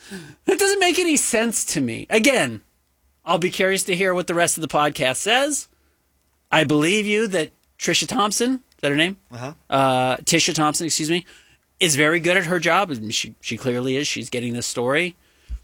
That doesn't make any sense to me. Again, I'll be curious to hear what the rest of the podcast says. I believe you that Trisha Thompson, is that her name? Tisha Thompson, excuse me, is very good at her job. She clearly is. She's getting this story.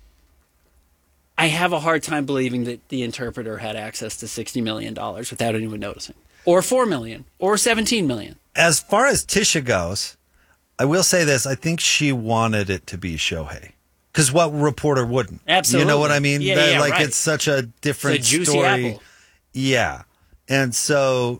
I have a hard time believing that the interpreter had access to $60 million without anyone noticing. Or $4 million. Or $17 million. As far as Tisha goes, I will say this. I think she wanted it to be Shohei. Because what reporter wouldn't? Absolutely. You know what I mean? Yeah, like, right. it's such a different it's a juicy story. apple. Yeah. And so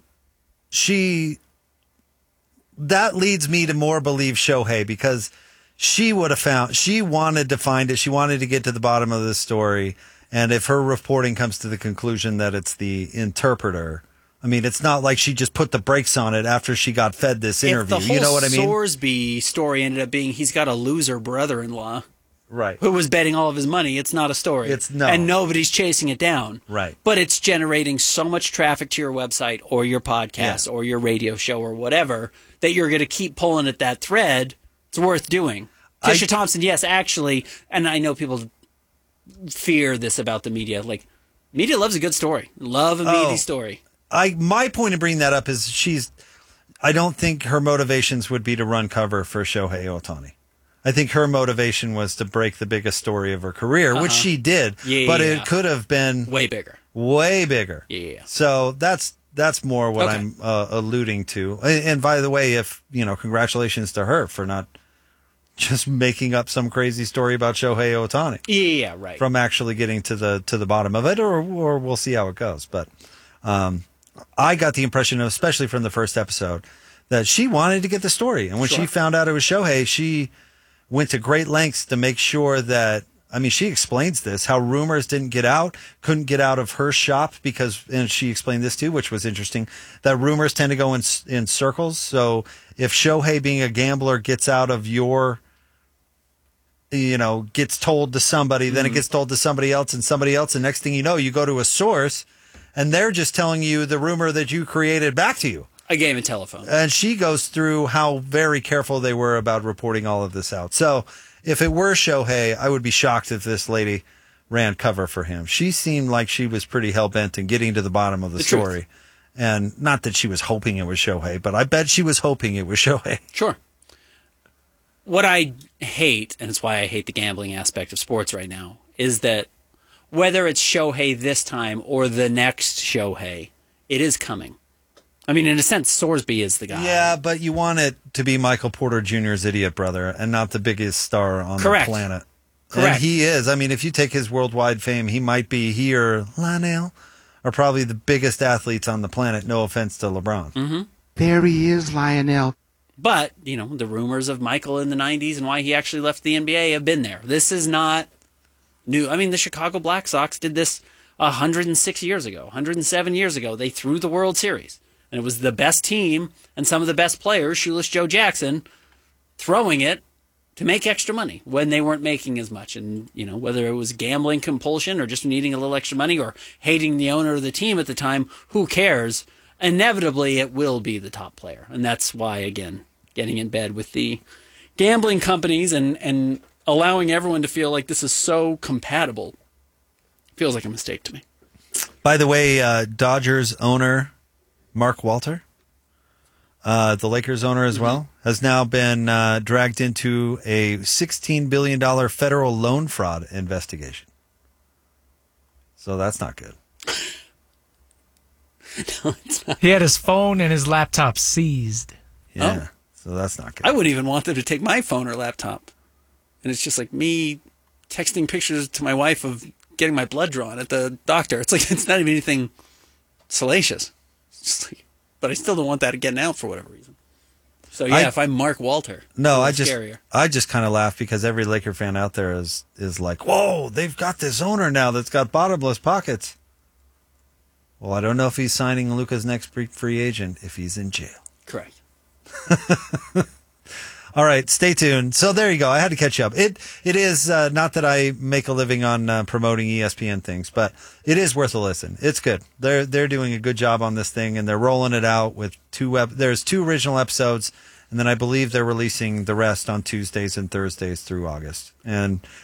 that leads me to more believe Shohei, because she wanted to find it. She wanted to get to the bottom of this story. And if her reporting comes to the conclusion that it's the interpreter, I mean, it's not like she just put the brakes on it after she got fed this interview. If the whole you know what I mean? Sorsby story ended up being he's got a loser brother-in-law. Right. Who was betting all of his money. It's not a story. And nobody's chasing it down. Right. But it's generating so much traffic to your website or your podcast or your radio show or whatever that you're going to keep pulling at that thread. It's worth doing. Tisha Thompson, yes, actually, and I know people fear this about the media. Like, media loves a good story. Love a meaty story. My point in bringing that up is I don't think her motivations would be to run cover for Shohei Ohtani. I think her motivation was to break the biggest story of her career, which she did. But it could have been way bigger. Way bigger. Yeah. So that's more what I'm alluding to. And by the way, congratulations to her for not just making up some crazy story about Shohei Ohtani. Yeah, right. From actually getting to the bottom of it, or we'll see how it goes. But I got the impression, especially from the first episode, that she wanted to get the story. And when she found out it was Shohei, she went to great lengths to make sure that, I mean, she explains this, how rumors couldn't get out of her shop because, and she explained this too, which was interesting, that rumors tend to go in circles. So if Shohei, being a gambler, gets out of your, gets told to somebody, then it gets told to somebody else, and next thing you know, you go to a source and they're just telling you the rumor that you created back to you. A game of telephone. And she goes through how very careful they were about reporting all of this out. So if it were Shohei, I would be shocked if this lady ran cover for him. She seemed like she was pretty hell-bent in getting to the bottom of the story. Truth. And not that she was hoping it was Shohei, but I bet she was hoping it was Shohei. Sure. What I hate, and it's why I hate the gambling aspect of sports right now, is that whether it's Shohei this time or the next Shohei, it is coming. I mean, in a sense, Sorsby is the guy. Yeah, but you want it to be Michael Porter Jr.'s idiot brother and not the biggest star on the planet. Correct. And he is. I mean, if you take his worldwide fame, he or Lionel are probably the biggest athletes on the planet, no offense to LeBron. Mm-hmm. There he is, Lionel. But, the rumors of Michael in the 90s and why he actually left the NBA have been there. This is not new. I mean, the Chicago Black Sox did this 106 years ago, 107 years ago. They threw the World Series. And it was the best team and some of the best players, Shoeless Joe Jackson, throwing it to make extra money when they weren't making as much. And, whether it was gambling compulsion or just needing a little extra money or hating the owner of the team at the time, who cares? Inevitably, it will be the top player. And that's why, again, getting in bed with the gambling companies and allowing everyone to feel like this is so compatible feels like a mistake to me. By the way, Dodgers owner Mark Walter, the Lakers owner as well, has now been dragged into a $16 billion federal loan fraud investigation. So that's not good. No, it's not. He had his phone and his laptop seized. Yeah, so that's not good. I wouldn't even want them to take my phone or laptop. And it's just like me texting pictures to my wife of getting my blood drawn at the doctor. It's like, it's not even anything salacious. But I still don't want that getting out for whatever reason. So if I'm Mark Walter, I just kind of laugh because every Laker fan out there is like, whoa, they've got this owner now that's got bottomless pockets. Well, I don't know if he's signing Luka's next free agent if he's in jail. Correct. All right, stay tuned. So there you go. I had to catch you up. It is not that I make a living on promoting ESPN things, but it is worth a listen. It's good. They're doing a good job on this thing, and they're rolling it out with there's 2 original episodes, and then I believe they're releasing the rest on Tuesdays and Thursdays through August. And